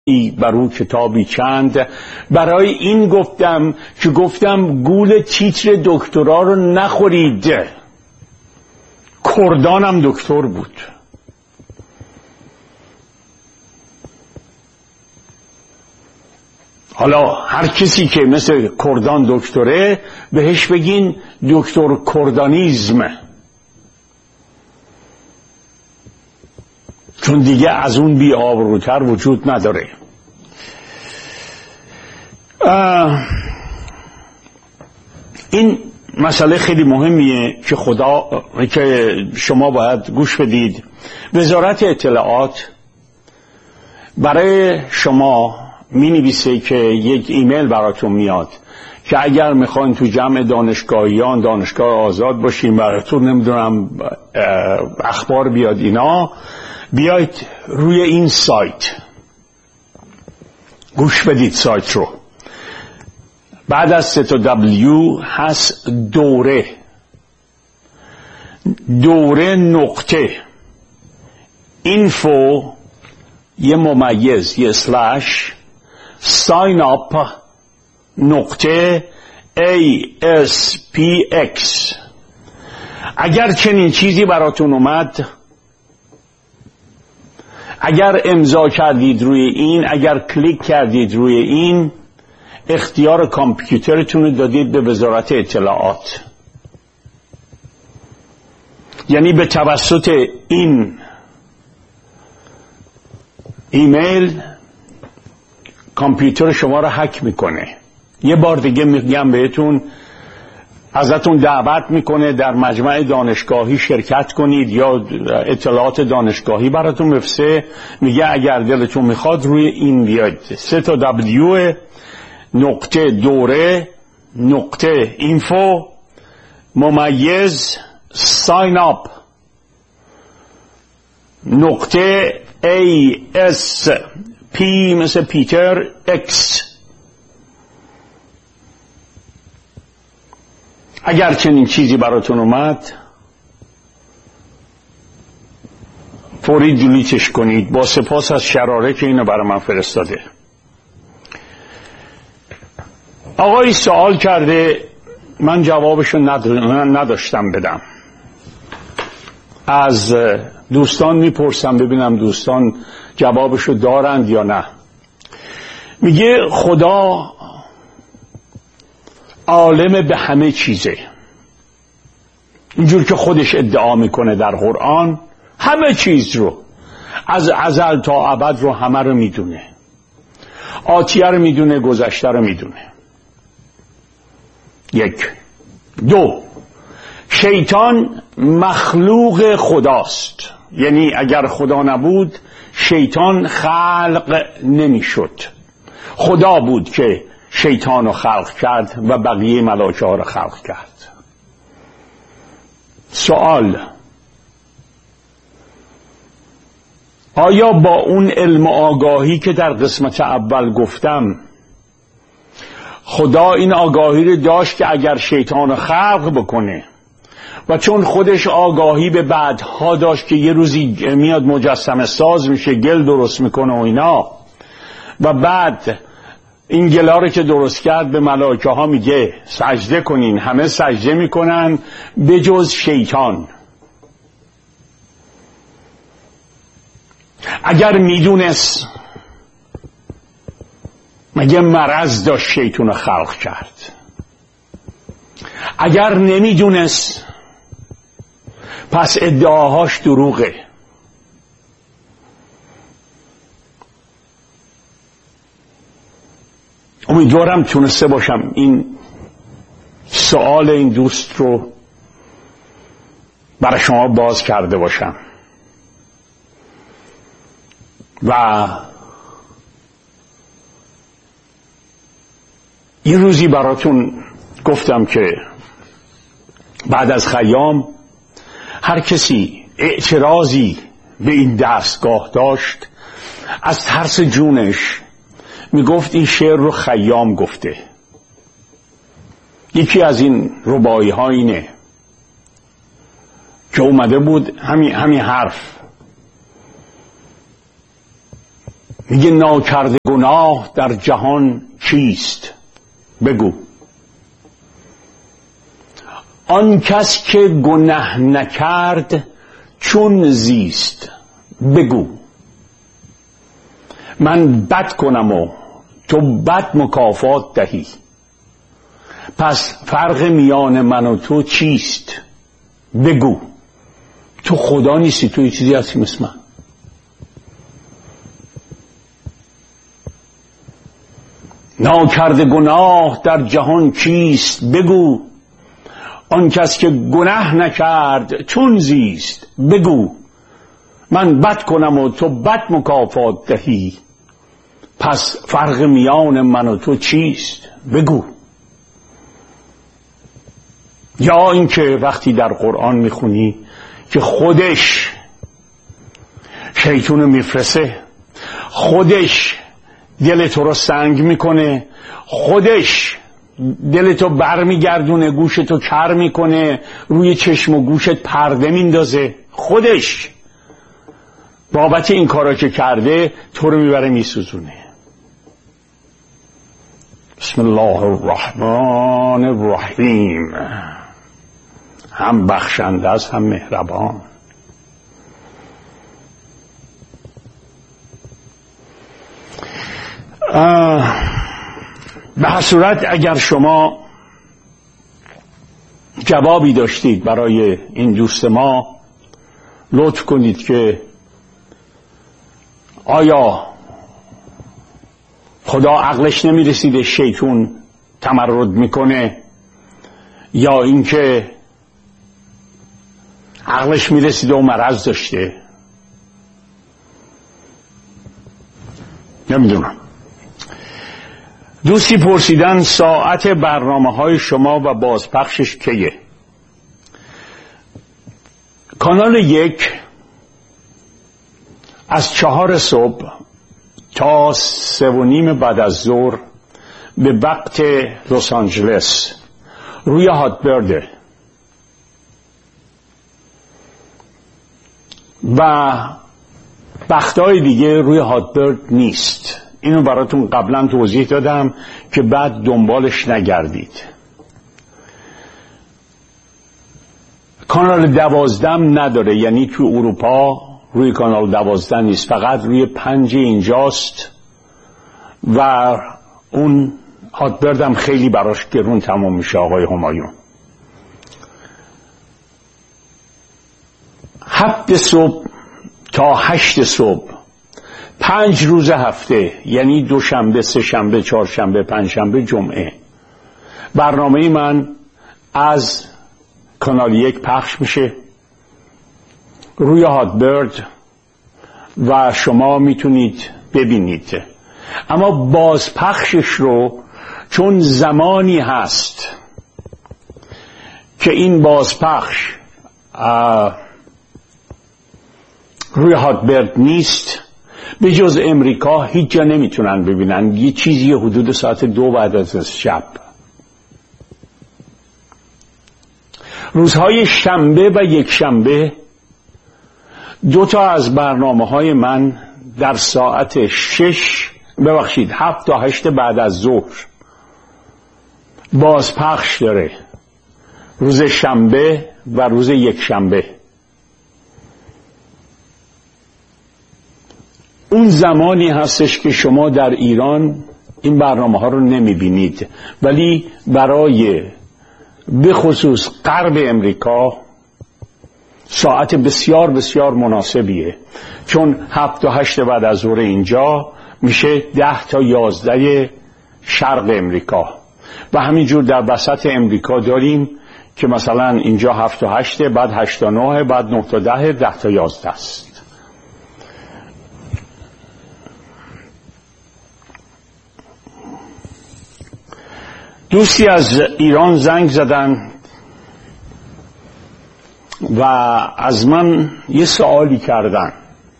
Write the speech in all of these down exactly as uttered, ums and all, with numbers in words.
بر او کتابی چند. برای این گفتم که گفتم گول تیتر دکترا رو نخورید. کردانم دکتر بود. حالا هر کسی که مثل کردان دکتره بهش بگین دکتر کردانیزم، چون دیگه از اون بی آبروتر وجود نداره. این مسئله خیلی مهمیه که خدا که شما باید گوش بدید. وزارت اطلاعات برای شما می نویسه که یک ایمیل براتون میاد که اگر میخواین تو جمع دانشگاهیان دانشگاه آزاد باشین، براتون نمیدونم اخبار بیاد اینا، بیایید روی این سایت گوش بدید. سایت رو بعد از سه تا دبلیو هست دوره دوره نقطه اینفو یه ممیز یه سلش ساین اپ نقطه ای اس پی اکس. اگر چنین چیزی براتون اومد، اگر امضا کردید روی این، اگر کلیک کردید روی این، اختیار کامپیوترتون رو دادید به وزارت اطلاعات. یعنی به توسط این ایمیل کامپیوتر شما رو هک میکنه. یه بار دیگه میگم بهتون، ازتون دعوت میکنه در مجمع دانشگاهی شرکت کنید یا اطلاعات دانشگاهی براتون بفرسته. میگه اگر دلتون میخواد روی این بیاید. سه تا دبلیو نقطه دوره نقطه اینفو ممیز ساین اپ نقطه ای اس پی مثل پیتر اکس. اگر چنین چیزی براتون اومد فوری دیلیتش کنید. با سپاس از شراره که اینو برای من فرستاده. آقای سوال کرده، من جوابشو نداشتم بدم. از دوستان میپرسم ببینم دوستان جوابشو دارند یا نه. میگه خدا عالم به همه چیزه، اینجور که خودش ادعا میکنه در قرآن. همه چیز رو از ازل تا ابد رو همه رو میدونه. آتیه رو میدونه، گذشته رو میدونه. یک. دو، شیطان مخلوق خداست. یعنی اگر خدا نبود شیطان خلق نمیشد. خدا بود که شیطان رو خلق کرد و بقیه ملائکه ها رو خلق کرد. سوال، آیا با اون علم آگاهی که در قسمت اول گفتم خدا این آگاهی رو داشت که اگر شیطان رو خلق بکنه و چون خودش آگاهی به بعدها داشت که یه روزی میاد مجسمه ساز میشه، گل درست میکنه و اینا، و بعد این گلا رو که درست کرد به ملائکه ها میگه سجده کنین، همه سجده میکنن به جز شیطان. اگر میدونست، مگه مرض داشت شیطان رو خلق کرد؟ اگر نمیدونست پس ادعاهاش دروغه. امیدوارم تونسته باشم این سوال این دوست رو برای شما باز کرده باشم. و یه روزی براتون گفتم که بعد از خیام هر کسی اعتراضی به این دستگاه داشت از ترس جونش میگفت این شعر رو خیام گفته. یکی از این رباعی ها اینه که اومده بود همین همین حرف میگه ناکرده گناه در جهان کیست؟ بگو. آن کس که گناه نکرد چون زیست؟ بگو. من بد کنم و تو بد مکافات دهی، پس فرق میان من و تو چیست؟ بگو. تو خدا نیستی، تو یه چیزی هستی مثل من. ناکرده گناه در جهان کیست؟ بگو. آن کس که گناه نکرد چون زیست؟ بگو. من بد کنم و تو بد مکافات دهی، پس فرق میان من و تو چیست؟ بگو. یا اینکه وقتی در قرآن میخونی که خودش شیطون میفرسه، خودش دل تو رو سنگ میکنه، خودش دل تو بر میگردونه، گوش تو کر میکنه، روی چشم و گوشت پرده میندازه، خودش بابت این کارا که کرده تو رو میبره میسوزونه. بسم الله الرحمن الرحیم. هم بخشنده است هم مهربان. به هر صورت اگر شما جوابی داشتید برای این دوست ما، لطف کنید که آیا خدا عقلش نمیرسیده شیطون تمرد میکنه، یا اینکه عقلش میرسیده و مرض داشته؟ نمیدونم. دوستی پرسیدن ساعت برنامه های شما و بازپخشش کیه؟ کانال یک از چهار صبح تا سه و نیم بعد از ظهر به وقت لس آنجلس روی هاتبرده و وقتهای دیگه روی هاتبرد نیست. اینو براتون قبلا توضیح دادم که بعد دنبالش نگردید. کانال دوازدهم نداره، یعنی تو اروپا روی کانال دوازده نیست، فقط روی پنج اینجاست و اون هاتبرد هم خیلی براش گرون تمام میشه. آقای همایون هفت صبح تا هشت صبح پنج روز هفته، یعنی دوشنبه، سه شنبه، چهارشنبه، پنجشنبه، جمعه، برنامه من از کانال یک پخش میشه روی هاتبرد و شما میتونید ببینید. اما بازپخشش رو چون زمانی هست که این بازپخش روی هاتبرد نیست، به جز امریکا هیچ جا نمیتونن ببینن. یه چیزی حدود ساعت دو بعد از شب. روزهای شنبه و یک شنبه دو تا از برنامه های من در ساعت شش ببخشید هفت تا هشت بعد از ظهر بازپخش داره، روز شنبه و روز یک شنبه. اون زمانی هستش که شما در ایران این برنامه ها رو نمی بینید، ولی برای به خصوص غرب امریکا ساعت بسیار بسیار مناسبیه، چون هفت تا هشت بعد از ظهر اینجا میشه ده تا یازده شرق امریکا و همینجور در وسط امریکا داریم که مثلا اینجا هفت تا هشت، بعد هشت تا نه، بعد نه تا ده، ده تا یازده است. دوستی از ایران زنگ زدن و از من یه سوالی کردن.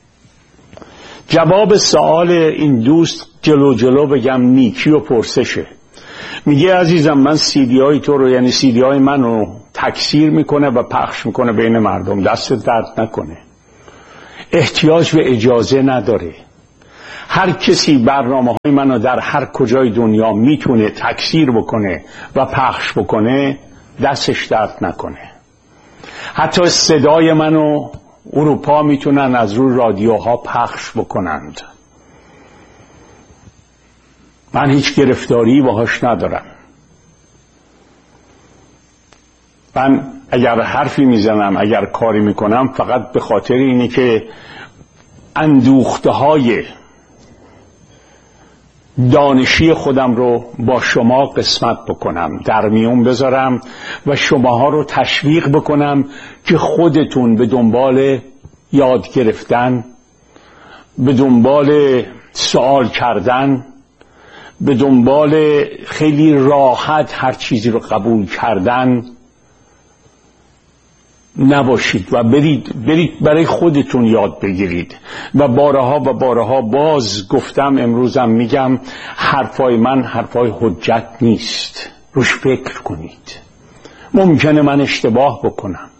جواب سوال این دوست جلو جلو بگم نیکی و پرسشه. میگه عزیزم من سیدی های تو رو، یعنی سیدی های من رو تکثیر میکنه و پخش میکنه بین مردم. دست درد نکنه، احتیاج به اجازه نداره. هر کسی برنامه های منو در هر کجای دنیا میتونه تکثیر بکنه و پخش بکنه، دستش درد نکنه. حتی صدای منو اروپا میتونن از روی رادیوها پخش بکنند. من هیچ گرفتاری باهاش ندارم. من اگر حرفی میزنم، اگر کاری میکنم، فقط به خاطر اینه که اندوخته های دانشی خودم رو با شما قسمت بکنم، در میون بذارم و شماها رو تشویق بکنم که خودتون به دنبال یاد گرفتن، به دنبال سوال کردن، به دنبال خیلی راحت هر چیزی رو قبول کردن نباشید و برید, برید برای خودتون یاد بگیرید. و بارها و بارها باز گفتم، امروزم میگم، حرفای من حرفای حجت نیست، روش فکر کنید. ممکنه من اشتباه بکنم.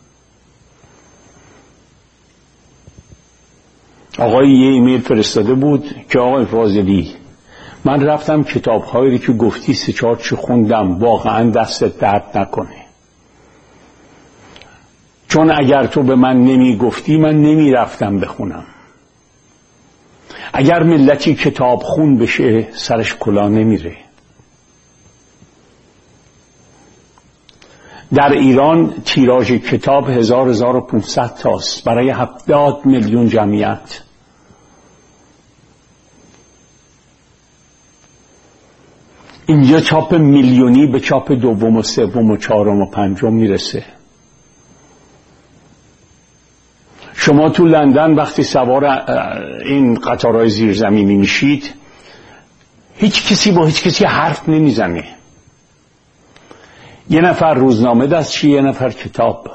آقای یه ایمیل فرستاده بود که آقای فاضلی، من رفتم کتاب‌هایی که گفتی سه چهار چی خوندم، واقعا دستت درد نکنه، چون اگر تو به من نمی گفتی من نمی رفتم بخونم. اگر ملتی کتاب خون بشه سرش کلا نمیره. در ایران تیراژ کتاب هزار هزار و پونصد تاست برای هفتاد میلیون جمعیت. اینجا چاپ میلیونی به چاپ دوم و سوم و چهارم و پنجم میرسه. شما تو لندن وقتی سوار این قطارهای زیرزمینی میشید، هیچ کسی با هیچ کسی حرف نمیزنه. یه نفر روزنامه دستشه، یه نفر کتاب.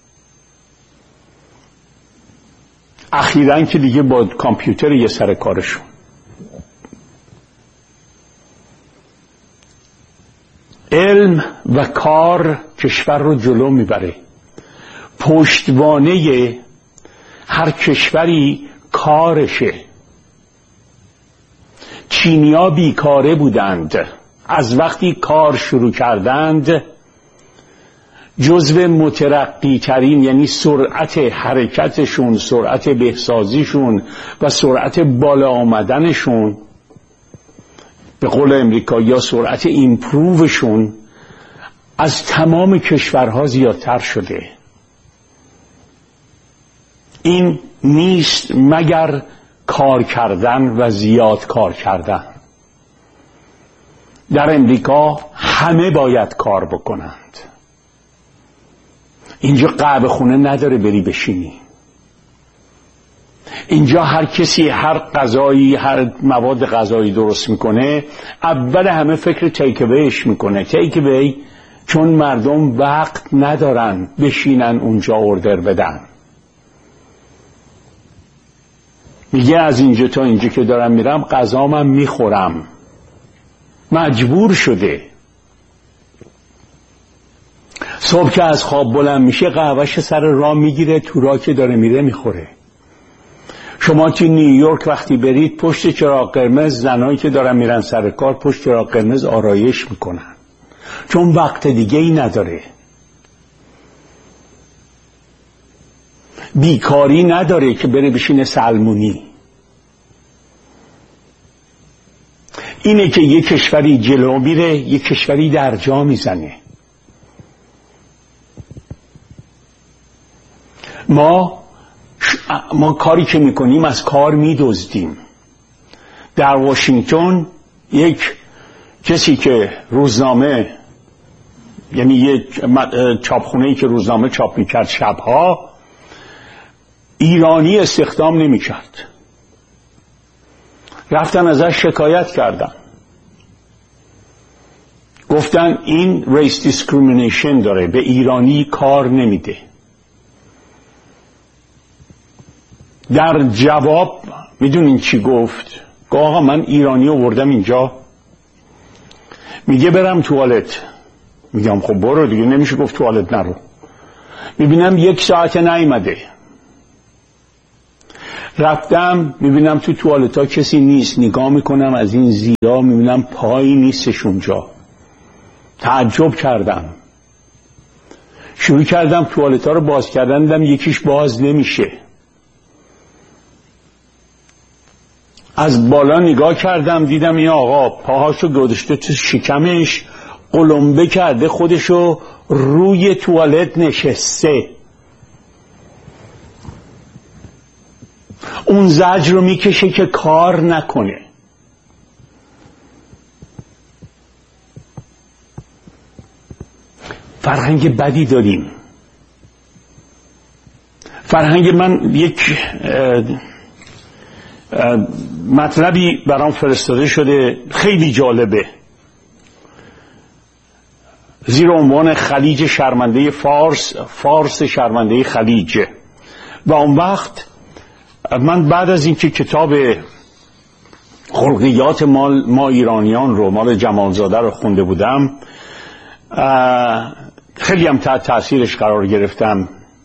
اخیراً که دیگه با کامپیوتر یه سر کارشون. علم و کار کشور رو جلو میبره. پشتوانه هر کشوری کارشه. چینیا بیکاره بودند، از وقتی کار شروع کردند جزو مترقی ترین، یعنی سرعت حرکتشون، سرعت بهسازیشون و سرعت بالا آمدنشون، به قول امریکا یا سرعت ایمپرووشون، از تمام کشورها زیادتر شده. این نیست مگر کار کردن و زیاد کار کردن. در امریکا همه باید کار بکنند. اینجا قهوه خونه نداره بری بشینی. اینجا هر کسی هر غذایی، هر مواد غذایی درست میکنه، اول همه فکر تیک اویش میکنه. تیک اوی چون مردم وقت ندارن بشینن اونجا اوردر بدن. میگه از اینجا تا اینجا که دارم میرم غذامم میخورم، مجبور شده. صبح که از خواب بلند میشه قهوهش سر راه میگیره، تو راه که داره میره میخوره. شما تو نیویورک وقتی برید پشت چراغ قرمز زنایی که دارن میرن سر کار پشت چراغ قرمز آرایش میکنن، چون وقت دیگه ای نداره. بیکاری نداره که بره بشینه سلمونی. اینه که یک کشوری جلو میره، یک کشوری در جا میزنه. ما ما کاری که میکنیم از کار میدزدیم. در واشنگتن یک کسی که روزنامه، یعنی یک چاپخونه‌ای که روزنامه چاپ میکرد شبها، ایرانی استخدام نمیکرد. رفتن ازش شکایت کردن، گفتن این ریس دیسکریمینیشن داره، به ایرانی کار نمیده. در جواب میدونین چی گفت؟ گفت آقا من ایرانی آوردم اینجا، میگه برم توالت. میگم خب برو دیگه، نمیشه گفت توالت نرو. میبینم یک ساعت نیامده. رفتم میبینم تو توالتا کسی نیست، نگاه میکنم از این زیرا میبینم پایی نیستش اونجا. تعجب کردم، شروع کردم توالتا رو باز کردن، دیدم یکیش باز نمیشه. از بالا نگاه کردم دیدم این آقا پاهاشو گذاشته تو شکمش، قلمبه کرده خودشو روی توالت نشسته. اون زجر رو میکشه که کار نکنه. فرهنگ بدی داریم. فرهنگ من یک اه اه مطلبی برام فرستاده شده خیلی جالبه، زیر عنوان خلیج شرمنده فارس، فارس شرمنده خلیج. و اون وقت من بعد از اینکه کتاب خلقیات مال ما ایرانیان رو، مال جمالزاده رو خونده بودم، خیلی هم تحت تأثیرش قرار گرفتم.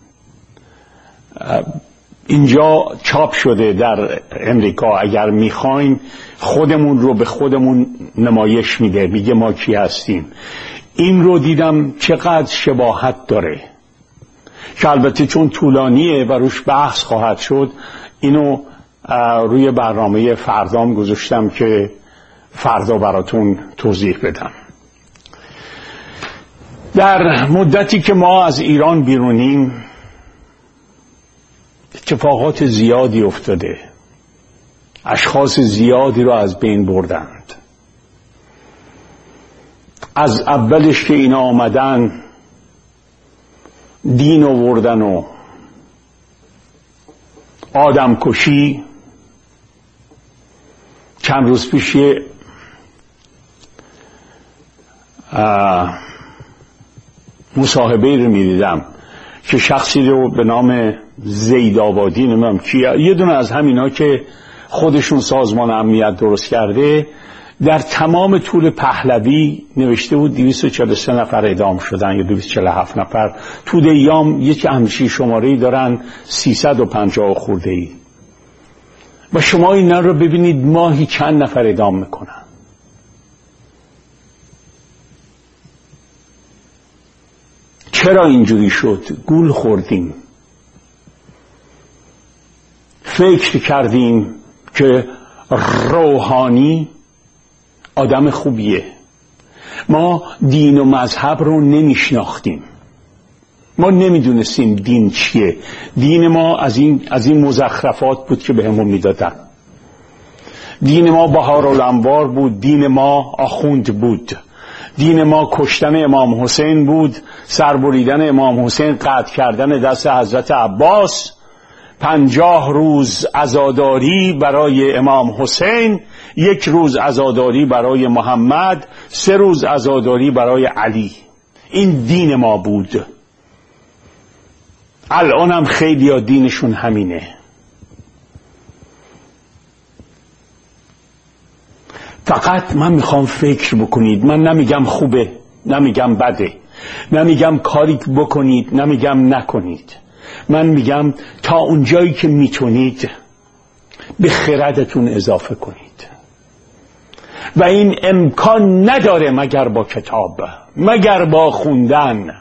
اینجا چاپ شده در امریکا، اگر میخواین خودمون رو به خودمون نمایش میده، میگه ما کی هستیم. این رو دیدم چقدر شباهت داره، که البته چون طولانیه و روش بحث خواهد شد، اینو روی برنامه فردام گذاشتم که فردا براتون توضیح بدم. در مدتی که ما از ایران بیرونیم اتفاقات زیادی افتاده، اشخاص زیادی رو از بین بردند. از اولش که اینا آمدن دین آوردن و آدم کشی. چند روز پیش مصاحبه رو میدیدم که شخصی رو به نام زیدآبادی، نمیدونم کیه، یه دونه از همینا که خودشون سازمان امنیت درست کرده، در تمام طول پهلوی نوشته بود دویست و چهل و سه نفر اعدام شدن یا دویست و چهل و هفت نفر. طول ایام یک همچین شماره‌ای دارن سیصد و پنجاه خورده ای. و شما اینا رو ببینید ماهی چند نفر اعدام میکنن. چرا اینجوری شد؟ گول خوردیم، فکر کردیم که روحانی آدم خوبیه. ما دین و مذهب رو نمیشناختیم، ما نمیدونستیم دین چیه. دین ما از این از این مزخرفات بود که بهمون میدادن. دین ما بهارالانوار بود، دین ما آخوند بود، دین ما کشتن امام حسین بود، سربریدن امام حسین، قطع کردن دست حضرت عباس، پنجاه روز عزاداری برای امام حسین، یک روز عزاداری برای محمد، سه روز عزاداری برای علی. این دین ما بود. الان هم خیلی ها دینشون همینه. فقط من میخوام فکر بکنید. من نمیگم خوبه، نمیگم بده، نمیگم کاری بکنید، نمیگم نکنید. من میگم تا اونجایی که میتونید به خردتون اضافه کنید. و این امکان نداره مگر با کتاب، مگر با خوندن.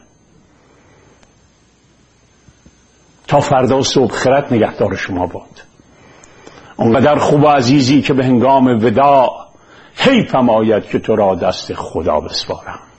تا فردا صبح خرد نگهدار شما باد. اونقدر خوب و عزیزی که به هنگام وداع حیفم آید که تو را دست خدا بسپارم.